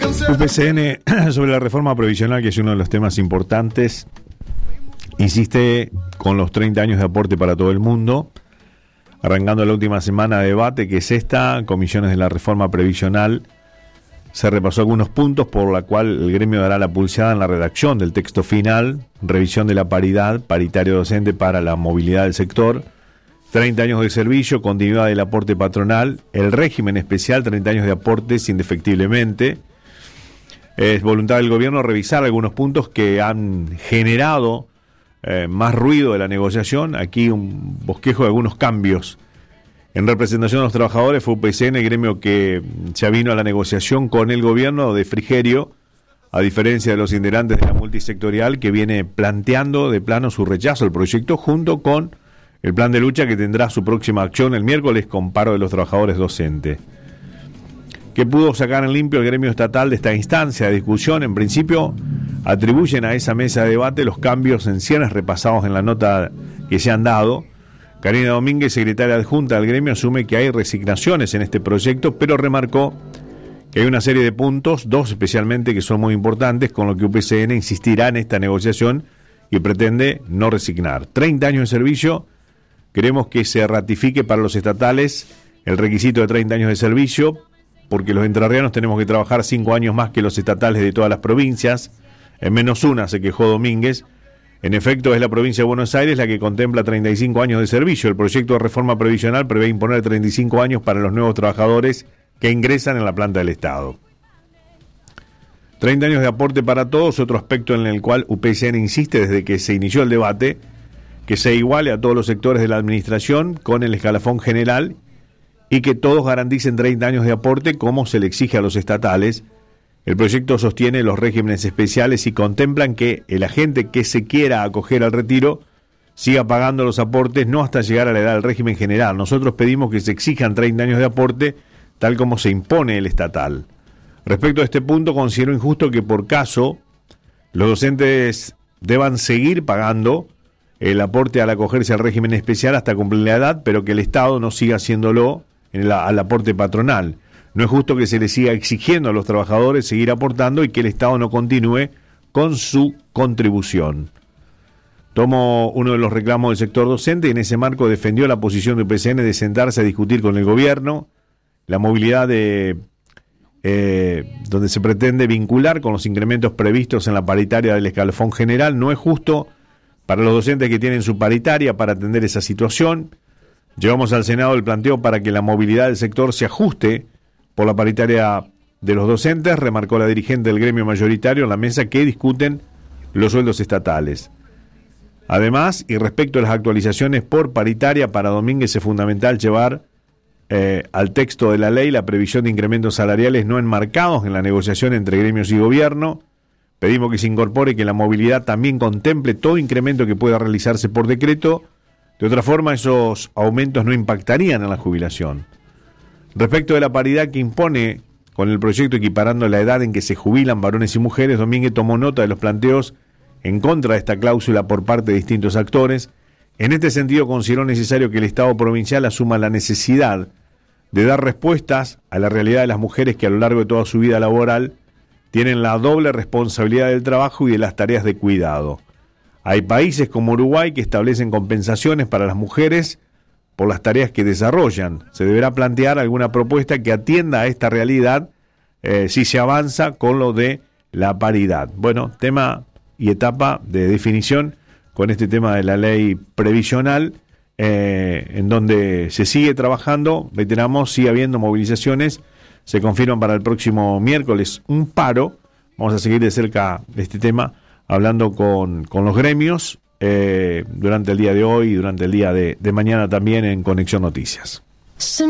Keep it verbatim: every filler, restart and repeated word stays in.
U P C N, sobre la reforma previsional, que es uno de los temas importantes, insiste con los treinta años de aporte para todo el mundo, arrancando la última semana de debate, que es esta, comisiones de la reforma previsional. Se repasó algunos puntos por la cual el gremio dará la pulseada en la redacción del texto final, revisión de la paridad, paritario docente para la movilidad del sector, treinta años de servicio, continuidad del aporte patronal, el régimen especial, treinta años de aportes indefectiblemente. Es voluntad del gobierno revisar algunos puntos que han generado eh, más ruido de la negociación. Aquí un bosquejo de algunos cambios. En representación de los trabajadores fue U P C N, el gremio que ya vino a la negociación con el gobierno de Frigerio, a diferencia de los integrantes de la multisectorial, que viene planteando de plano su rechazo al proyecto, junto con el plan de lucha que tendrá su próxima acción el miércoles con paro de los trabajadores docentes. ¿Qué pudo sacar en limpio el gremio estatal de esta instancia de discusión? En principio, atribuyen a esa mesa de debate los cambios en cierres repasados en la nota que se han dado. Karina Domínguez, secretaria adjunta del gremio, asume que hay resignaciones en este proyecto, pero remarcó que hay una serie de puntos, dos especialmente, que son muy importantes, con lo que U P C N insistirá en esta negociación y pretende no resignar. treinta años de servicio, queremos que se ratifique para los estatales el requisito de treinta años de servicio, porque los entrerrianos tenemos que trabajar cinco años más que los estatales de todas las provincias, en menos una, se quejó Domínguez. En efecto, es la provincia de Buenos Aires la que contempla treinta y cinco años de servicio. El proyecto de reforma previsional prevé imponer treinta y cinco años para los nuevos trabajadores que ingresan en la planta del Estado. treinta años de aporte para todos, otro aspecto en el cual U P C N insiste desde que se inició el debate, que se iguale a todos los sectores de la administración con el escalafón general y que todos garanticen treinta años de aporte como se le exige a los estatales. El proyecto sostiene los regímenes especiales y contemplan que el agente que se quiera acoger al retiro siga pagando los aportes, no hasta llegar a la edad del régimen general. Nosotros pedimos que se exijan treinta años de aporte, tal como se impone el estatal. Respecto a este punto, considero injusto que por caso los docentes deban seguir pagando el aporte al acogerse al régimen especial hasta cumplir la edad, pero que el Estado no siga haciéndolo en la, al aporte patronal. No es justo que se le siga exigiendo a los trabajadores seguir aportando y que el Estado no continúe con su contribución. Tomo uno de los reclamos del sector docente y en ese marco defendió la posición de U P C N de sentarse a discutir con el gobierno la movilidad de eh, donde se pretende vincular con los incrementos previstos en la paritaria del escalafón general. No es justo para los docentes que tienen su paritaria para atender esa situación. Llevamos al Senado el planteo para que la movilidad del sector se ajuste por la paritaria de los docentes, remarcó la dirigente del gremio mayoritario en la mesa que discuten los sueldos estatales. Además, y respecto a las actualizaciones por paritaria, para Domínguez es fundamental llevar eh, al texto de la ley la previsión de incrementos salariales no enmarcados en la negociación entre gremios y gobierno. Pedimos que se incorpore que la movilidad también contemple todo incremento que pueda realizarse por decreto. De otra forma, esos aumentos no impactarían en la jubilación. Respecto de la paridad que impone con el proyecto equiparando la edad en que se jubilan varones y mujeres, Domínguez tomó nota de los planteos en contra de esta cláusula por parte de distintos actores. En este sentido, consideró necesario que el Estado provincial asuma la necesidad de dar respuestas a la realidad de las mujeres que a lo largo de toda su vida laboral tienen la doble responsabilidad del trabajo y de las tareas de cuidado. Hay países como Uruguay que establecen compensaciones para las mujeres por las tareas que desarrollan. Se deberá plantear alguna propuesta que atienda a esta realidad eh, si se avanza con lo de la paridad. Bueno, tema y etapa de definición con este tema de la ley previsional, eh, en donde se sigue trabajando, reiteramos, sigue habiendo movilizaciones, se confirman para el próximo miércoles un paro. Vamos a seguir de cerca este tema, hablando con, con los gremios eh, durante el día de hoy y durante el día de, de mañana también en Conexión Noticias.